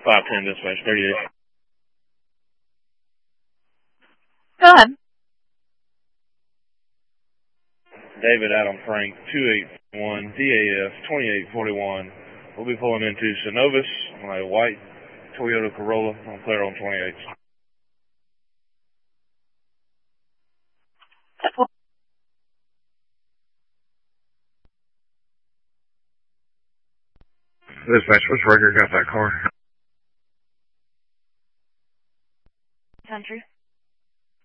510 dispatch, 38. Go ahead. David Adam Frank, 281 DAF 2841. We'll be pulling into Synovus on a white Toyota Corolla on clear on 28. Dispatch, which record got that car?